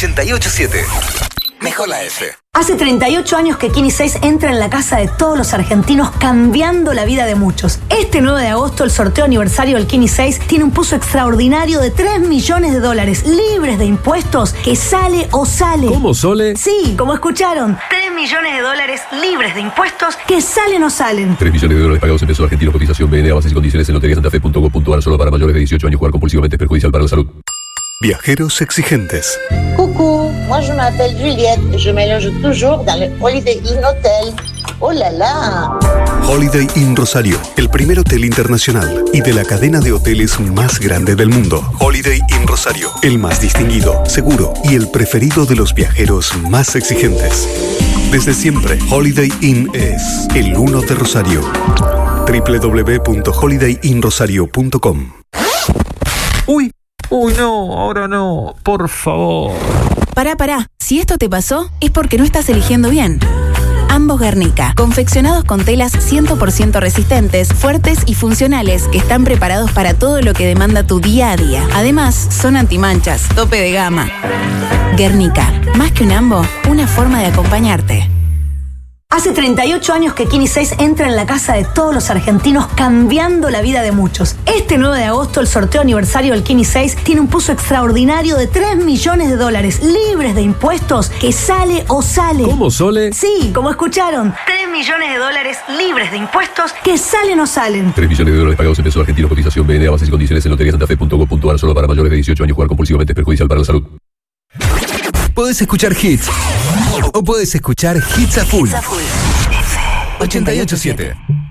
887. Mejor la F. Hace 38 años que Kini 6 entra en la casa de todos los argentinos, cambiando la vida de muchos. Este 9 de agosto, el sorteo aniversario del Kini 6 tiene un puzo extraordinario de $3 millones, libres de impuestos, que sale o sale. ¿Cómo, Sole? Sí, como escucharon, $3 millones, libres de impuestos, que salen o salen. $3 millones pagados en pesos argentinos. Cotización BNA, bases y condiciones en loteriasantafe.gov.ar. Solo para mayores de 18 años. Jugar compulsivamente es perjudicial para la salud. Viajeros exigentes. Coucou, moi je m'appelle Juliette et je me loge toujours dans le Holiday Inn Hotel. ¡Oh la la! Holiday Inn Rosario, el primer hotel internacional y de la cadena de hoteles más grande del mundo. Holiday Inn Rosario, el más distinguido, seguro y el preferido de los viajeros más exigentes. Desde siempre, Holiday Inn es el uno de Rosario. www.holidayinrosario.com. Uy, no, ahora no, por favor. Pará. Si esto te pasó, es porque no estás eligiendo bien. Ambos Guernica, confeccionados con telas 100% resistentes, fuertes y funcionales que están preparados para todo lo que demanda tu día a día. Además, son antimanchas, tope de gama. Guernica, más que un ambo, una forma de acompañarte. Hace 38 años que Kini 6 entra en la casa de todos los argentinos, cambiando la vida de muchos. Este 9 de agosto, el sorteo aniversario del Kini 6 tiene un puzo extraordinario de $3 millones, libres de impuestos, que sale o sale. ¿Cómo, Sole? Sí, como escucharon, $3 millones, libres de impuestos, que salen o salen. $3 millones pagados en pesos argentinos. Cotización BNA, bases y condiciones en loteriasantafe.gov.ar. Solo para mayores de 18 años. Jugar compulsivamente es perjudicial para la salud. Podés escuchar hits o podés escuchar hits a full. 887.